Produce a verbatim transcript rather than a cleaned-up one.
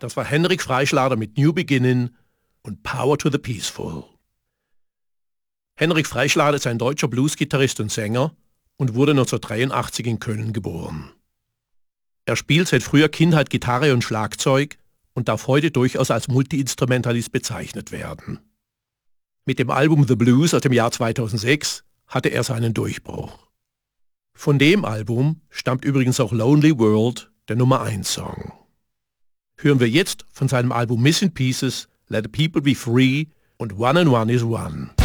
Das war Henrik Freischlader mit New Beginning und Power to the Peaceful. Henrik Freischlader ist ein deutscher Bluesgitarrist und Sänger und wurde neunzehnhundertdreiundachtzig in Köln geboren. Er spielt seit früher Kindheit Gitarre und Schlagzeug und darf heute durchaus als Multi-Instrumentalist bezeichnet werden. Mit dem Album The Blues aus dem Jahr zweitausendsechs hatte er seinen Durchbruch. Von dem Album stammt übrigens auch Lonely World, der Nummer eins Song. Hören wir jetzt von seinem Album Missing Pieces, Let the People Be Free und One and One is One.